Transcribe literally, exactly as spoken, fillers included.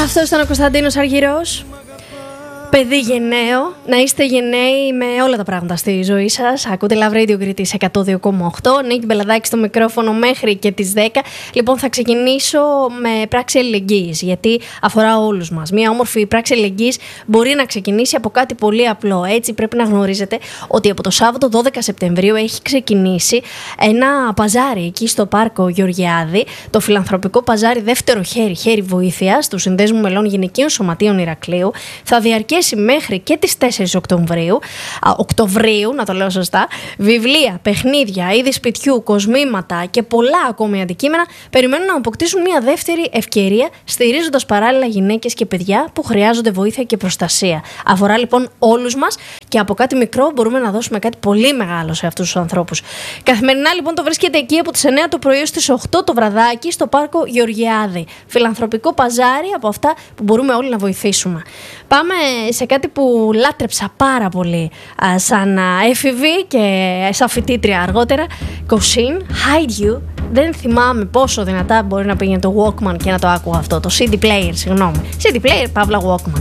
Αυτό ήταν ο Κωνσταντίνος Αργυρός. Παιδί γενναίο, να είστε γενναίοι με όλα τα πράγματα στη ζωή σας. Ακούτε Love Radio Κρήτης εκατό δύο κόμμα οκτώ. Νίκη Μπελαδάκη στο μικρόφωνο μέχρι και τις δέκα. Λοιπόν, θα ξεκινήσω με πράξη αλληλεγγύης, γιατί αφορά όλους μας. Μια όμορφη πράξη αλληλεγγύης μπορεί να ξεκινήσει από κάτι πολύ απλό. Έτσι, πρέπει να γνωρίζετε ότι από το Σάββατο δώδεκα Σεπτεμβρίου έχει ξεκινήσει ένα παζάρι εκεί στο πάρκο Γεωργιάδη. Το φιλανθρωπικό παζάρι δεύτερο χέρι, χέρι βοήθειας του Συνδέσμου Μελών Γυναικείων Σωματείων Ηρακλείου. Θα διαρκέσει μέχρι και τις τέσσερις Οκτωβρίου, α, Οκτωβρίου, να το λέω σωστά, βιβλία, παιχνίδια, είδη σπιτιού, κοσμήματα και πολλά ακόμη αντικείμενα περιμένουν να αποκτήσουν μια δεύτερη ευκαιρία, στηρίζοντας παράλληλα γυναίκες και παιδιά που χρειάζονται βοήθεια και προστασία. Αφορά λοιπόν όλους μας και από κάτι μικρό μπορούμε να δώσουμε κάτι πολύ μεγάλο σε αυτούς τους ανθρώπους. Καθημερινά λοιπόν το βρίσκεται εκεί από τις εννιά το πρωί στις οκτώ το βραδάκι στο πάρκο Γεωργιάδη. Φιλανθρωπικό παζάρι από αυτά που μπορούμε όλοι να βοηθήσουμε. Πάμε σε κάτι που λάτρεψα πάρα πολύ α, σαν α, έφηβη και σαν φοιτήτρια αργότερα. Κοσίν, Hide You. Δεν θυμάμαι πόσο δυνατά μπορεί να πήγαινε το Walkman και να το άκουγα αυτό. Το σι ντι player, συγγνώμη. σι ντι player, παύλα Walkman.